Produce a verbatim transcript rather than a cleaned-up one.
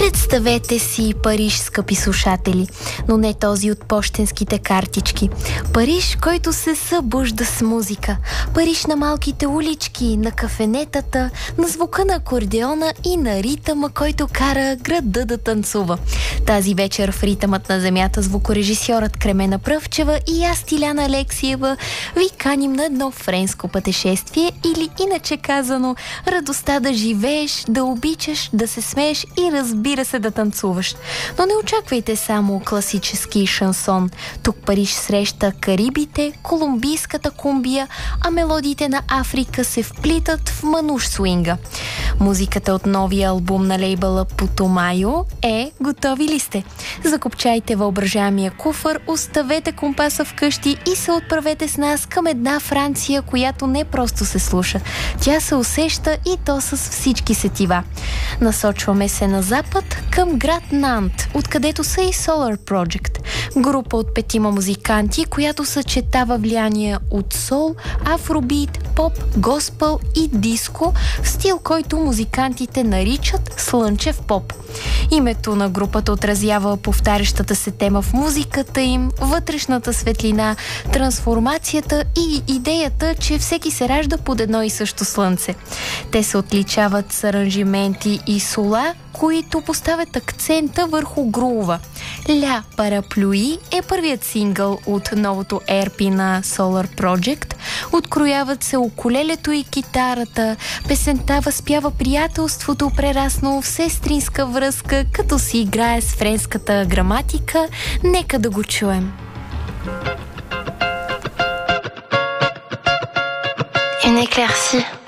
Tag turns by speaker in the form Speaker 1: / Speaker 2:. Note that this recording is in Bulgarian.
Speaker 1: Представете си Париж, скъпи слушатели, но не този от пощенските картички. Париж, който се събужда с музика. Париж на малките улички, на кафенетата, на звука на акордеона и на ритъма, който кара града да танцува. Тази вечер в ритъмът на земята звукорежисьорът Кремена Пръвчева и аз, Тиляна Алексиева, ви каним на едно френско пътешествие, или иначе казано, радостта да живееш, да обичаш, да се смееш и разбира се да танцуваш. Но не очаквайте само класически шансон. Тук Париж среща Карибите, колумбийската кумбия, а мелодиите на Африка се вплитат в мануш свинга. Музиката от новия албум на лейбъла Путумайо е "Готови ли сте?" Закопчайте въображаемия куфър, оставете компаса вкъщи и се отправете с нас към една Франция, която не просто се слуша. Тя се усеща и то с всички сетива. Насочваме се на запад към град Нант, откъдето са и Solar Project. Група от петима музиканти, която съчетава влияния от сол, афробит, поп, госпел и диско в стил, който музикантите наричат слънчев поп. Името на групата отразява повтарящата се тема в музиката им, вътрешната светлина, трансформацията и идеята, че всеки се ражда под едно и също слънце. Те се отличават с аранжименти и сола, които поставят акцента върху грува. Ля Параплюи е първият сингъл от новото и ар пи на Solar Project. Открояват се укулелето и китарата. Песента възпява приятелството, прераснало в сестринска връзка, като си играе с френската граматика. Нека да го чуем.
Speaker 2: Une éclaircie.